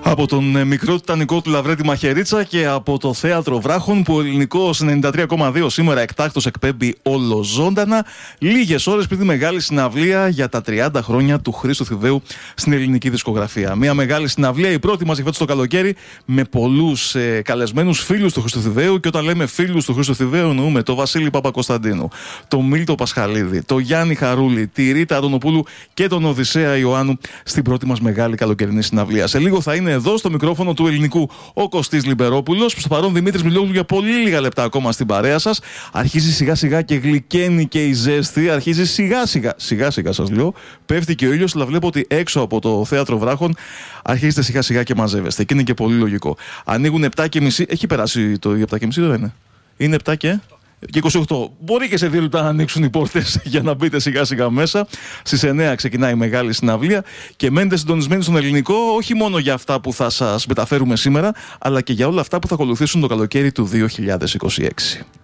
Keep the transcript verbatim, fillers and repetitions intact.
Από τον μικρό τιτανικό του Λαβρέντη Μαχαιρίτσα και από το Θέατρο Βράχων, που ο Ελληνικός ενενήντα τρία κόμμα δύο σήμερα εκτάκτως εκπέμπει ολοζώντανα, λίγες ώρες πριν τη μεγάλη συναυλία για τα τριάντα χρόνια του Χρήστου Θηβαίου στην ελληνική δισκογραφία. Μια μεγάλη συναυλία, η πρώτη μας για φέτος το καλοκαίρι, με πολλούς ε, καλεσμένους φίλους του Χρήστου Θηβαίου. Και όταν λέμε φίλους του Χρήστου Θηβαίου, εννοούμε τον Βασίλη Παπακοσταντίνου, τον Μίλτο Πασχαλίδη, τον Γιάννη Χαρούλη, τη Ρίτα Αντωνοπούλου και τον Οδυσσέα Ιωάννου στην πρώτη μας μεγάλη καλοκαιρινή συναυλία. Σε λίγο θα είναι εδώ στο μικρόφωνο του Ελληνικού ο Κωστής Λιμπερόπουλος. Προς το παρόν Δημήτρης Μιλόγλου για πολύ λίγα λεπτά ακόμα στην παρέα σας. Αρχίζει σιγά σιγά και γλυκαίνει και η ζέστη. Αρχίζει σιγά σιγά, σιγά σιγά σας λέω. Πέφτει και ο ήλιος, αλλά βλέπω ότι έξω από το Θέατρο Βράχων αρχίζετε σιγά σιγά και μαζεύεστε. Και είναι και πολύ λογικό. Ανοίγουν επτά και μισή. Έχει περάσει το επτά και μισή, δεν είναι? Είναι επτά και... και είκοσι οκτώ. Μπορεί και σε δύο λεπτά να ανοίξουν οι πόρτες για να μπείτε σιγά σιγά μέσα. Στις εννιά ξεκινάει η μεγάλη συναυλία και μένετε συντονισμένοι στον Ελληνικό, όχι μόνο για αυτά που θα σας μεταφέρουμε σήμερα, αλλά και για όλα αυτά που θα ακολουθήσουν το καλοκαίρι του δύο χιλιάδες είκοσι έξι.